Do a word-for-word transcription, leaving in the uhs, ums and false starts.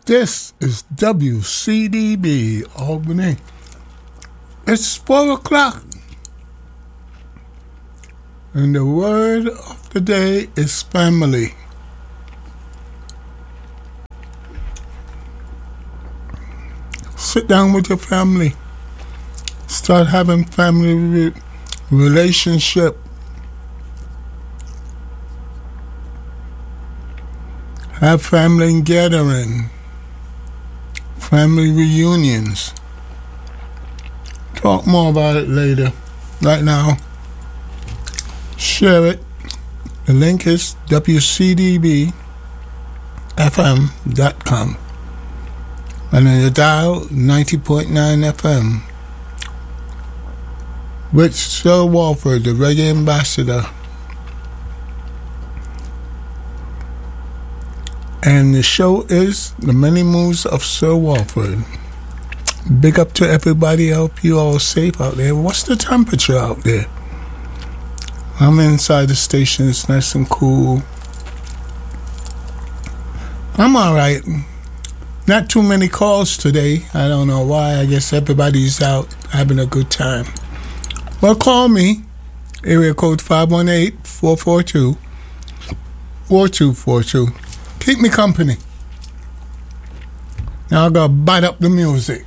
This is W C D B Albany. It's four o'clock. And the word of the day is family. Sit down with your family. Start having family re- relationship. Have family gathering. Family reunions. Talk more about it later. Right now, share it. The link is W C D B F M dot com. And then you dial ninety point nine F M with Sir Walford, the reggae ambassador. And the show is The Many Moves of Sir Walford. Big up to everybody. I hope you all safe out there. What's the temperature out there? I'm inside the station. It's nice and cool. I'm all right. Not too many calls today. I don't know why. I guess everybody's out having a good time. Well, call me. Area code five one eight, four four two, four two four two. Keep me company. Now I gotta bite up the music.